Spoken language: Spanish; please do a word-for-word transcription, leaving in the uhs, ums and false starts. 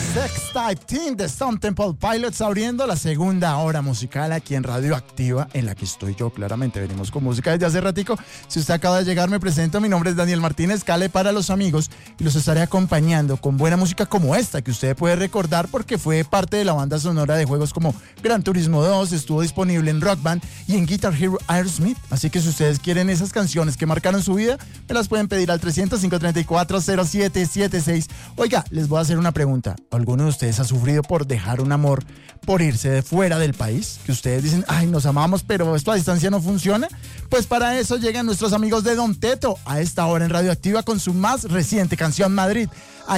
Sex Type Team de Stone Temple Pilots abriendo la segunda hora musical aquí en Radioactiva, en la que estoy yo, claramente. Venimos con música desde hace ratico. Si usted acaba de llegar, me presento. Mi nombre es Daniel Martínez, Cale para los amigos, y los estaré acompañando con buena música como esta, que usted puede recordar porque fue parte de la banda sonora de juegos como Gran Turismo dos, estuvo disponible en Rock Band y en Guitar Hero Aerosmith. Así que si ustedes quieren esas canciones que marcaron su vida, me las pueden pedir al trescientos cinco treinta y cuatro cero siete siete seis. Oiga, les voy a hacer una pregunta. ¿Alguno de ustedes ha sufrido por dejar un amor por irse de fuera del país? Que ustedes dicen, ay, nos amamos, pero esto a distancia no funciona. Pues para eso llegan nuestros amigos de Don Teto a esta hora en Radioactiva con su más reciente canción, Madrid.